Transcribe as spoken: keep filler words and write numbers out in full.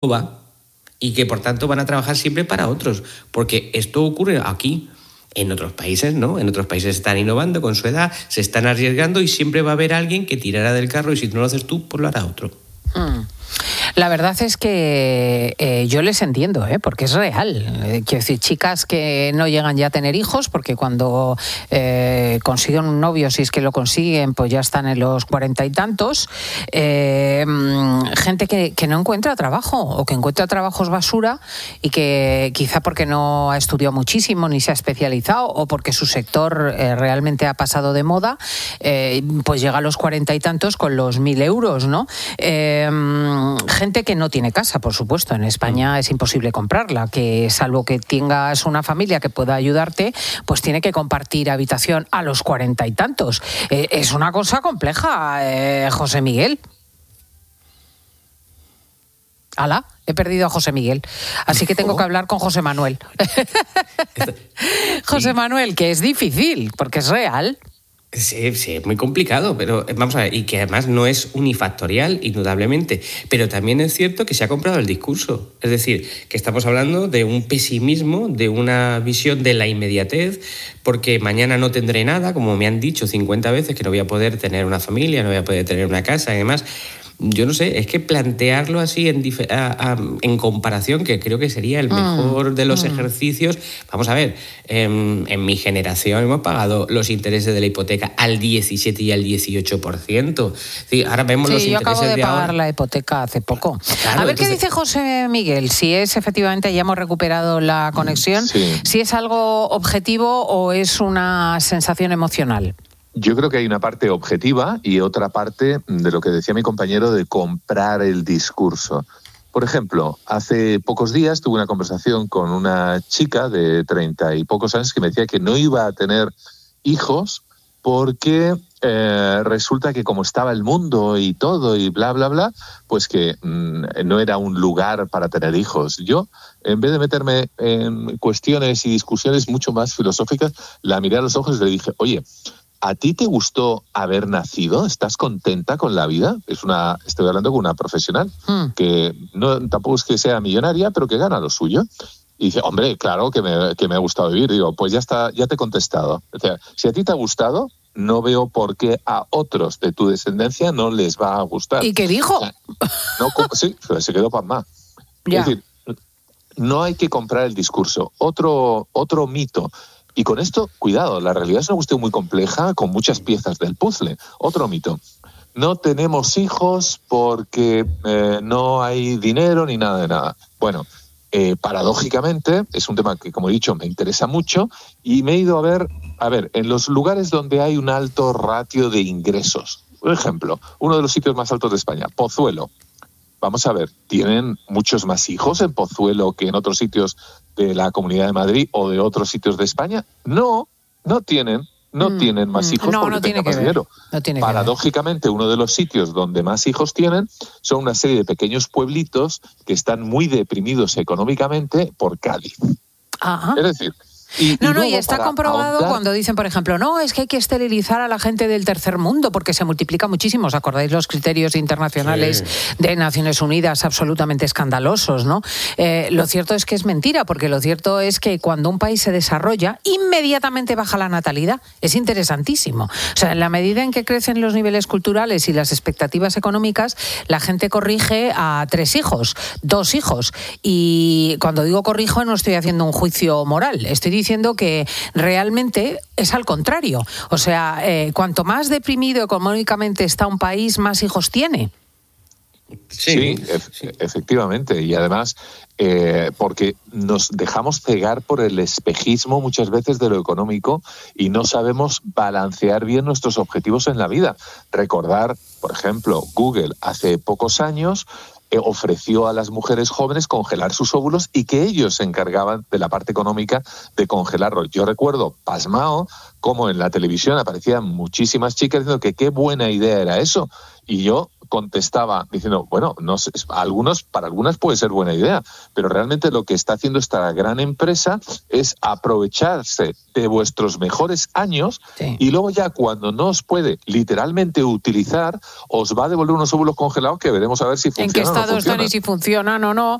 va y que por tanto van a trabajar siempre para otros, porque esto ocurre aquí. En otros países, ¿no? En otros países están innovando con su edad, se están arriesgando y siempre va a haber alguien que tirará del carro y si no lo haces tú, pues lo hará otro. Mm. La verdad es que eh, yo les entiendo, ¿eh? Porque es real. Eh, quiero decir, chicas que no llegan ya a tener hijos, porque cuando eh, consiguen un novio, si es que lo consiguen, pues ya están en los cuarenta y tantos. Eh, gente que, que no encuentra trabajo o que encuentra trabajos basura y que quizá porque no ha estudiado muchísimo ni se ha especializado o porque su sector eh, realmente ha pasado de moda, eh, pues llega a los cuarenta y tantos con los mil euros, ¿no? Eh, gente que no tiene casa, por supuesto. En España es imposible comprarla, que salvo que tengas una familia que pueda ayudarte, pues tiene que compartir habitación a los cuarenta y tantos. Eh, es una cosa compleja, eh, José Miguel. ¡Hala! He perdido a José Miguel. Así que tengo que hablar con José Manuel. José Manuel, que es difícil, porque es real. Sí, sí, es muy complicado, pero vamos a ver, y que además no es unifactorial, indudablemente, pero también es cierto que se ha comprado el discurso, es decir, que estamos hablando de un pesimismo, de una visión de la inmediatez, porque mañana no tendré nada, como me han dicho cincuenta veces, que no voy a poder tener una familia, no voy a poder tener una casa y demás. Yo no sé, es que plantearlo así en, dif- a, a, en comparación, que creo que sería el mejor de los mm. ejercicios. Vamos a ver, en, en mi generación hemos pagado los intereses de la hipoteca al diecisiete y al dieciocho por ciento. Sí, ahora vemos sí, los yo intereses acabo de, de pagar ahora. La hipoteca hace poco. Claro, a ver entonces... qué dice José Miguel, si es efectivamente, ya hemos recuperado la conexión, sí. si es algo objetivo o es una sensación emocional. Yo creo que hay una parte objetiva y otra parte de lo que decía mi compañero de comprar el discurso. Por ejemplo, hace pocos días tuve una conversación con una chica de treinta y pocos años que me decía que no iba a tener hijos porque eh, resulta que como estaba el mundo y todo y bla, bla, bla, pues que mmm, no era un lugar para tener hijos. Yo, en vez de meterme en cuestiones y discusiones mucho más filosóficas, la miré a los ojos y le dije, oye, ¿a ti te gustó haber nacido? ¿Estás contenta con la vida? Es una, estoy hablando con una profesional mm. que no, tampoco es que sea millonaria, pero que gana lo suyo. Y dice, hombre, claro que me, que me ha gustado vivir. Digo, pues ya está, ya te he contestado. O sea, si a ti te ha gustado, no veo por qué a otros de tu descendencia no les va a gustar. ¿Y qué dijo? O sea, no, sí, se quedó pasmada. Ya. Es decir, no hay que comprar el discurso. Otro, otro mito. Y con esto, cuidado, la realidad es una cuestión muy compleja con muchas piezas del puzzle. Otro mito. No tenemos hijos porque eh, no hay dinero ni nada de nada. Bueno, eh, paradójicamente, es un tema que, como he dicho, me interesa mucho y me he ido a ver, a ver, en los lugares donde hay un alto ratio de ingresos. Por ejemplo, uno de los sitios más altos de España, Pozuelo. Vamos a ver, ¿tienen muchos más hijos en Pozuelo que en otros sitios de la Comunidad de Madrid o de otros sitios de España? No, no tienen, no mm, tienen más hijos no, porque no tengan más ver. dinero. No tiene Paradójicamente, uno de los sitios donde más hijos tienen son una serie de pequeños pueblitos que están muy deprimidos económicamente por Cádiz. Ajá. Es decir... Y, no, y no, y está comprobado ahondar... cuando dicen, por ejemplo, no, es que hay que esterilizar a la gente del tercer mundo porque se multiplica muchísimo. ¿Os acordáis los criterios internacionales sí. de Naciones Unidas absolutamente escandalosos, ¿no? Eh, lo cierto es que es mentira, porque lo cierto es que cuando un país se desarrolla, inmediatamente baja la natalidad. Es interesantísimo. O sea, en la medida en que crecen los niveles culturales y las expectativas económicas, la gente corrige a tres hijos, dos hijos. Y cuando digo corrijo, no estoy haciendo un juicio moral, estoy diciendo que realmente es al contrario. O sea, eh, cuanto más deprimido económicamente está un país, más hijos tiene. Sí, sí ef- efectivamente. Y además, eh, porque nos dejamos cegar por el espejismo muchas veces de lo económico y no sabemos balancear bien nuestros objetivos en la vida. Recordar, por ejemplo, Google hace pocos años ofreció a las mujeres jóvenes congelar sus óvulos y que ellos se encargaban de la parte económica de congelarlos. Yo recuerdo, pasmao, como en la televisión aparecían muchísimas chicas diciendo que qué buena idea era eso. Y yo contestaba diciendo, bueno, no sé, algunos, para algunas puede ser buena idea, pero realmente lo que está haciendo esta gran empresa es aprovecharse de vuestros mejores años sí. y luego ya cuando no os puede literalmente utilizar, os va a devolver unos óvulos congelados que veremos a ver si funcionan. ¿En qué estado o no están y si funcionan o no?